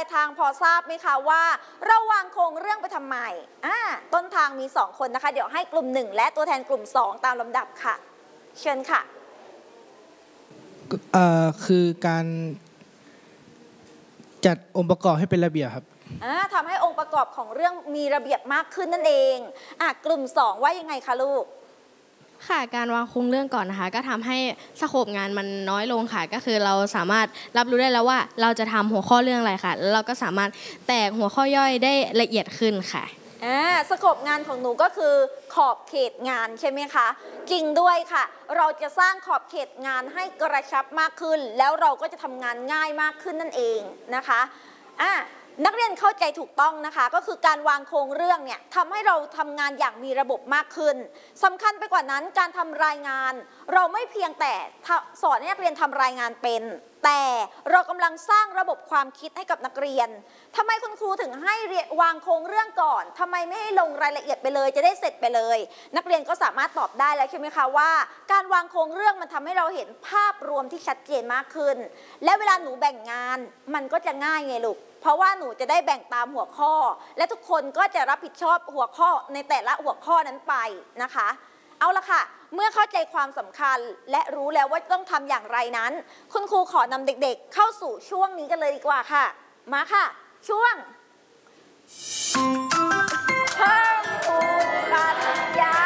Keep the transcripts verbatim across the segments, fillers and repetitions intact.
ทางพอทราบไหมคะว่าเราวางโครงเรื่องไปทำไมอ่าต้นทางมีสองคนนะคะเดี๋ยวให้กลุ่มหนึ่งและตัวแทนกลุ่มสองตามลำดับค่ะเชิญค่ะเอ่อคือการจัดองค์ประกอบให้เป็นระเบียบครับทำให้องค์ประกอบของเรื่องมีระเบียบมากขึ้นนั่นเองอ่ะกลุ่มสองว่ายังไงคะลูกค่ะการวางโครงเรื่องก่อนนะคะก็ทำให้สโคปงานมันน้อยลงค่ะก็คือเราสามารถรับรู้ได้แล้วว่าเราจะทำหัวข้อเรื่องอะไรค่ะแล้วเราก็สามารถแตกหัวข้อย่อยได้ละเอียดขึ้นค่ะอ่าสโคปงานของหนูก็คือขอบเขตงานใช่ไหมคะจริงด้วยค่ะเราจะสร้างขอบเขตงานให้กระชับมากขึ้นแล้วเราก็จะทำงานง่ายมากขึ้นนั่นเองนะคะอ่านักเรียนเข้าใจถูกต้องนะคะก็คือการวางโครงเรื่องเนี่ยทำให้เราทำงานอย่างมีระบบมากขึ้นสำคัญไปกว่านั้นการทำรายงานเราไม่เพียงแต่สอนให้นักเรียนทำรายงานเป็นแต่เรากำลังสร้างระบบความคิดให้กับนักเรียนทำไมคุณครูถึงให้วางโครงเรื่องก่อนทำไมไม่ให้ลงรายละเอียดไปเลยจะได้เสร็จไปเลยนักเรียนก็สามารถตอบได้แล้วใช่ไหมคะว่าการวางโครงเรื่องมันทำให้เราเห็นภาพรวมที่ชัดเจนมากขึ้นและเวลาหนูแบ่งงานมันก็จะง่ายไงลูกเพราะว่าหนูจะได้แบ่งตามหัวข้อและทุกคนก็จะรับผิดชอบหัวข้อในแต่ละหัวข้อนั้นไปนะคะเอาละค่ะเมื่อเข้าใจความสำคัญและรู้แล้วว่าต้องทำอย่างไรนั้นคุณครูขอนำเด็กๆเข้าสู่ช่วงนี้กันเลยดีกว่าค่ะมาค่ะช่วงเพิ่มพูนปัญญา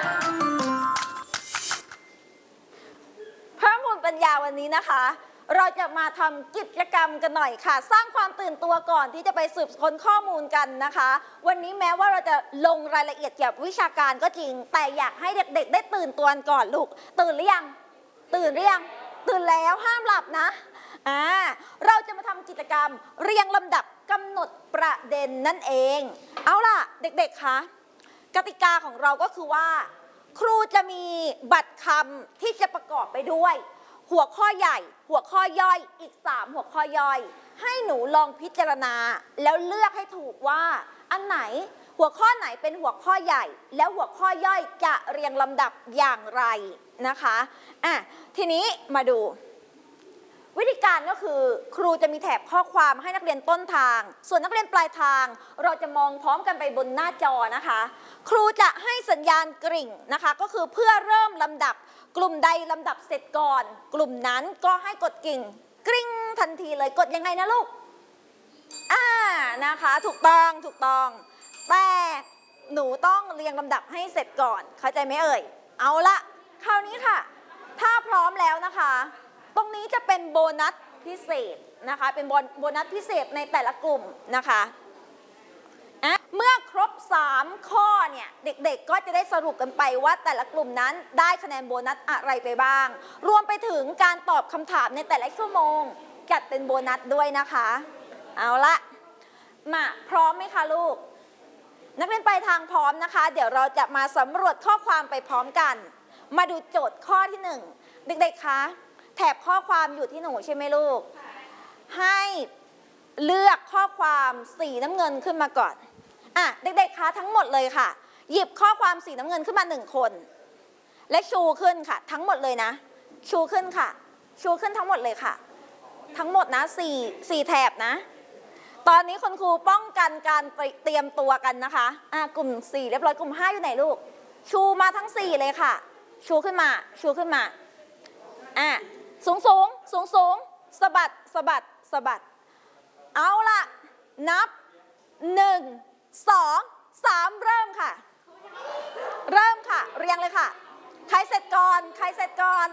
เพิ่มพูนปัญญาวันนี้นะคะเราจะมาทำกิจกรรมกันหน่อยค่ะสร้างความตื่นตัวก่อนที่จะไปสืบค้นข้อมูลกันนะคะวันนี้แม้ว่าเราจะลงรายละเอียดเกี่ยวกับวิชาการก็จริงแต่อยากให้เด็กๆได้ตื่นตัวก่อนลูกตื่นหรือยังตื่นหรือยังตื่นแล้วห้ามหลับนะอ่าเราจะมาทำกิจกรรมเรียงลำดับกำหนดประเด็นนั่นเองเอาล่ะเด็กๆคะกติกาของเราก็คือว่าครูจะมีบัตรคำที่จะประกอบไปด้วยหัวข้อใหญ่หัวข้อย่อยอีกสามหัวข้อย่อยให้หนูลองพิจารณาแล้วเลือกให้ถูกว่าอันไหนหัวข้อไหนเป็นหัวข้อใหญ่แล้วหัวข้อย่อยจะเรียงลำดับอย่างไรนะคะอ่ะทีนี้มาดูวิธีการก็คือครูจะมีแถบข้อความให้นักเรียนต้นทางส่วนนักเรียนปลายทางเราจะมองพร้อมกันไปบนหน้าจอนะคะครูจะให้สัญญาณกริ่งนะคะก็คือเพื่อเริ่มลำดับกลุ่มใดลำดับเสร็จก่อนกลุ่มนั้นก็ให้กดกิ่งกริ่งทันทีเลยกดยังไงนะลูกอ่านะคะถูกต้องถูกต้องแต่หนูต้องเรียงลำดับให้เสร็จก่อนเข้าใจไหมเอ่ยเอาละคราวนี้ค่ะถ้าพร้อมแล้วนะคะตรงนี้จะเป็นโบนัสพิเศษนะคะเป็นโบนัสพิเศษในแต่ละกลุ่มนะคะเมื่อครบสามข้อเนี่ยเด็กๆก็จะได้สรุปกันไปว่าแต่ละกลุ่มนั้นได้คะแนนโบนัสอะไรไปบ้างรวมไปถึงการตอบคำถามในแต่ละชั่วโมงจัดเป็นโบนัสด้วยนะคะเอาละมาพร้อมไหมคะลูกนักเรียนไปทางพร้อมนะคะเดี๋ยวเราจะมาสำรวจข้อความไปพร้อมกันมาดูโจทย์ข้อที่หนึ่งเด็กๆคะแถบข้อความอยู่ที่หนูใช่ไหมลูกให้เลือกข้อความสีน้ำเงินขึ้นมาก่อนอ่ะเด็กๆคะทั้งหมดเลยค่ะหยิบข้อความสีน้ำเงินขึ้นมาหนึ่งคนและชูขึ้นค่ะทั้งหมดเลยนะชูขึ้นค่ะชูขึ้นทั้งหมดเลยค่ะทั้งหมดนะสี่สี่แถบนะตอนนี้คุณครูป้องกันการเตรียมตัวกันนะคะอ่ะกลุ่มสี่เรียบร้อยกลุ่มห้าอยู่ไหนลูกชูมาทั้งสี่เลยค่ะชูขึ้นมาชูขึ้นมาอ่ะสูงสูงสูงสูงสะบัดสะบัดสะบัดเอาละนับหนึ่งสองสามเริ่มค่ะเริ่มค่ะเรียงเลยค่ะใครเสร็จก่อนใครเสร็จก่อน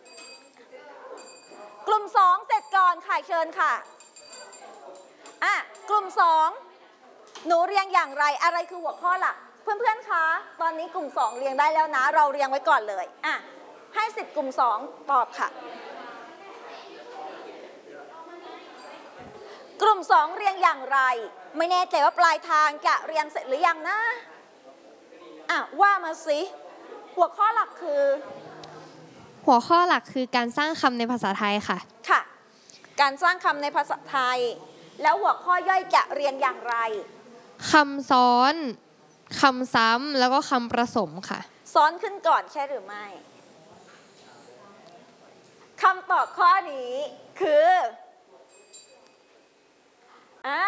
กลุ่มสองเสร็จก่อนค่ะเชิญค่ะอ่ะกลุ่มสองหนูเรียงอย่างไรอะไรคือหัวข้อหลักเพื่อนๆคะตอนนี้กลุ่มสองเรียงได้แล้วนะเราเรียงไว้ก่อนเลยอ่ะให้สิทธิ์กลุ่มสองตอบค่ะกลุ่มสองเรียงอย่างไรไม่แน่ใจว่าปลายทางจะเรียงเสร็จหรือยังนะอ่ะว่ามาสิหัวข้อหลักคือหัวข้อหลักคือการสร้างคำในภาษาไทยค่ะค่ะการสร้างคำในภาษาไทยแล้วหัวข้อย่อยจะเรียงอย่างไรคำซ้อนคำซ้ำแล้วก็คำผสมค่ะซ้อนขึ้นก่อนใช่หรือไม่คำตอบข้อนี้คืออ่า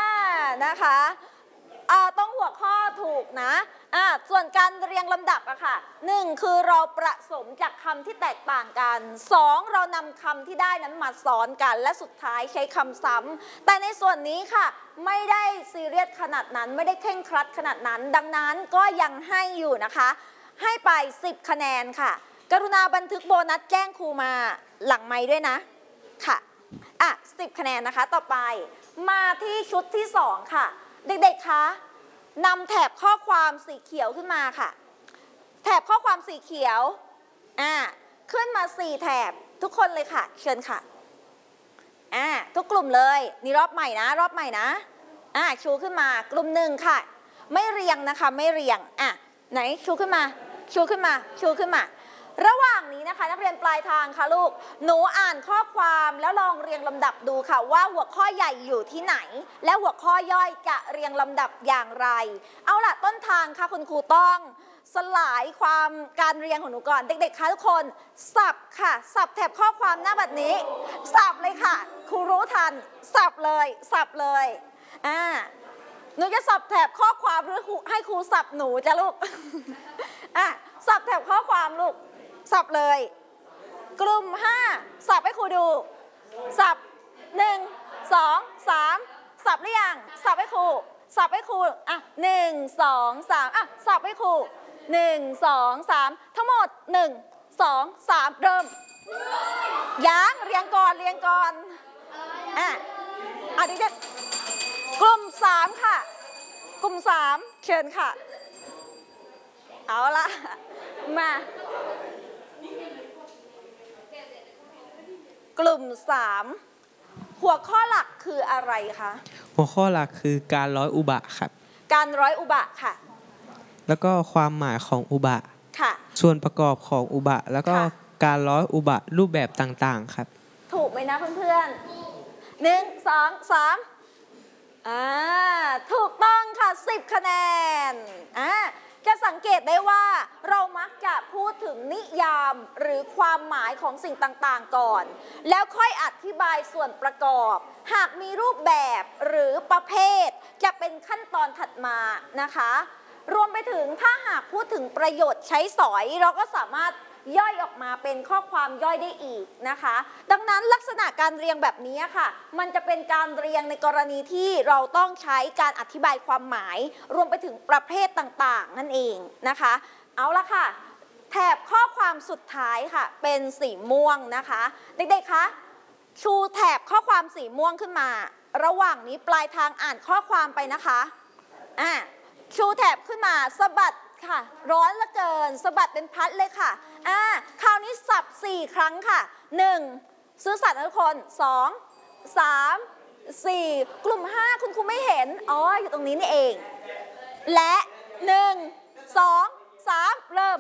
นะคะอ่าต้องหัวข้อถูกนะอ่าส่วนการเรียงลำดับอะค่ะหนึ่งคือเราประสมจากคำที่แตกต่างกันสองเรานำคำที่ได้นั้นมาซ้อนกันและสุดท้ายใช้คำซ้ำแต่ในส่วนนี้ค่ะไม่ได้ซีเรียสขนาดนั้นไม่ได้เคร่งครัดขนาดนั้นดังนั้นก็ยังให้อยู่นะคะให้ไปสิบคะแนนค่ะกรุณาบันทึกโบนัสแจ้งครูมาหลังไมค์ด้วยนะค่ะอ่ะสิบคะแนนนะคะต่อไปมาที่ชุดที่สองค่ะเด็กๆคะนำแถบข้อความสีเขียวขึ้นมาค่ะแถบข้อความสีเขียวอ่าขึ้นมาสี่แถบทุกคนเลยค่ะเชิญค่ะอ่าทุกกลุ่มเลยนี่รอบใหม่นะรอบใหม่นะอ่าชูขึ้นมากลุ่มหนึ่งค่ะไม่เรียงนะคะไม่เรียงอ่ะไหนชูขึ้นมาชูขึ้นมาชูขึ้นมาระหว่างนี้นะคะนักเรียนปลายทางค่ะลูกหนูอ่านข้อความแล้วลองเรียงลำดับดูค่ะว่าหัวข้อใหญ่อยู่ที่ไหนและหัวข้อย่อยจะเรียงลำดับอย่างไรเอาล่ะต้นทางค่ะคุณครูต้องสลายความการเรียงของหนูก่อนเด็กๆคะทุกคนสับค่ะสับแถบข้อความหน้าบัดนี้สับเลยค่ะครูรู้ทันสับเลยสับเลยอ่าหนูจะสับแถบข้อความหรือให้ครูสับหนูจ้ะลูกอ่ะสับแถบข้อความลูกสับเลยกลุ่มห้าสับให้ครูดูสับหนึ่งสองสามสับหรือยังสับให้ครูสับให้ครูอ่ะหนึ่งสองสามอ่ะสับให้ครูหนึ่งสองสามทั้งหมดหนึ่งสองสามเริ่มยังเรียงก่อนเรียงก่อนอ่ะอ่ะดิฉันกลุ่มสามค่ะกลุ่มสามเชิญค่ะเอาละมากลุ่มสามหัวข้อหลักคืออะไรคะหัวข้อหลักคือการร้อยอุบะครับการร้อยอุบะค่ะแล้วก็ความหมายของอุบะค่ะส่วนประกอบของอุบะแล้วก็การร้อยอุบะรูปแบบต่างๆครับถูกไหมนะเพื่อนๆหนึ่งสองสามอ่าถูกต้องค่ะสิบคะแนนอ่าจะสังเกตได้ว่าเรามักจะพูดถึงนิยามหรือความหมายของสิ่งต่างๆก่อนแล้วค่อยอธิบายส่วนประกอบหากมีรูปแบบหรือประเภทจะเป็นขั้นตอนถัดมานะคะรวมไปถึงถ้าหากพูดถึงประโยชน์ใช้สอยเราก็สามารถย่อยออกมาเป็นข้อความย่อยได้อีกนะคะดังนั้นลักษณะการเรียงแบบนี้ค่ะมันจะเป็นการเรียงในกรณีที่เราต้องใช้การอธิบายความหมายรวมไปถึงประเภทต่างๆนั่นเองนะคะเอาละค่ะแถบข้อความสุดท้ายค่ะเป็นสีม่วงนะคะเด็กๆคะชูแถบข้อความสีม่วงขึ้นมาระหว่างนี้ปลายทางอ่านข้อความไปนะคะอ่ะชูแถบขึ้นมาสะบัดค่ะร้อนเหลือเกินสะบัดเป็นพัดเลยค่ะอ่าคราวนี้สับสี่ครั้งค่ะหนึ่งซื่อสัตย์นะทุกคนสองสามสี่กลุ่มห้าคุณครูไม่เห็นอ๋ออยู่ตรงนี้นี่เองและหนึ่งสองสามเริ่ม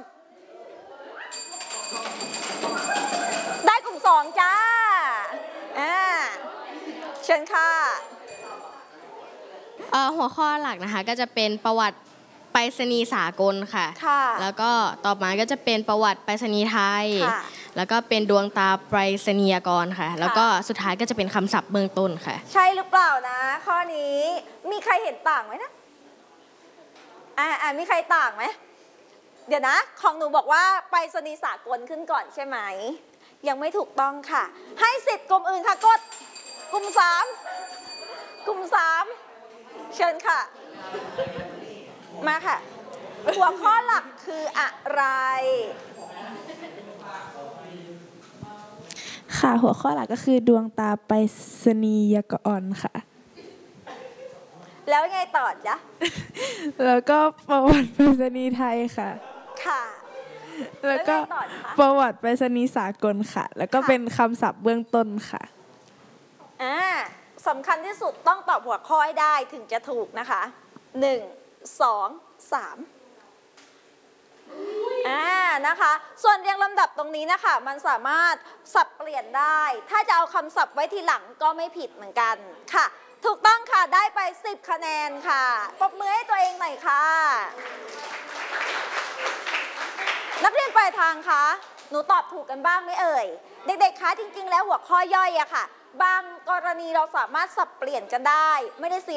ได้กลุ่มสองจ้าอ่าเชิญค่ะหัวข้อหลักนะคะก็จะเป็นประวัติไปรษณีย์สากลค่ะแล้วก็ต่อมาก็จะเป็นประวัติไปรษณีย์ไทยแล้วก็เป็นดวงตาไปรษณียกรค่ะแล้วก็สุดท้ายก็จะเป็นคำศัพท์เบื้องต้นค่ะใช่หรือเปล่านะข้อนี้มีใครเห็นต่างไหมนะอ่าอ่ามีใครต่างไหมเดี๋ยวนะของหนูบอกว่าไปรษณีย์สากลขึ้นก่อนใช่ไหมยังไม่ถูกต้องค่ะให้สิทธิ์กลุ่มอื่นค่ะกดกลุ่มสามกลุ่มสามเชิญค่ะมาค่ะหัวข้อหลักคืออะไรค่ะหัวข้อหลักก็คือดวงตาไปรษณียกรค่ะแล้วไงต่อจ๊ะแล้วก็ประวัติไปรษณีย์ไทยค่ะค่ะแล้วก็ประวัติไปรษณีย์สากลค่ะแล้วก็เป็นคำศัพท์เบื้องต้นค่ะอ่าสำคัญที่สุดต้องตอบหัวข้อให้ได้ถึงจะถูกนะคะหนึ่งสองสามอ่านะคะส่วนเรียงลำดับตรงนี้นะคะมันสามารถสับเปลี่ยนได้ถ้าจะเอาคำศัพท์ไว้ทีหลังก็ไม่ผิดเหมือนกันค่ะถูกต้องค่ะได้ไปสิบคะแนนค่ะปรบมือให้ตัวเองหน่อยค่ะนักเรียนปลายทางคะหนูตอบถูกกันบ้างไหมเอ่ยเด็กๆคะจริงๆแล้วหัวข้อย่อยอะค่ะบางกรณีเราสามารถสับเปลี่ยนกันได้ไม่ได้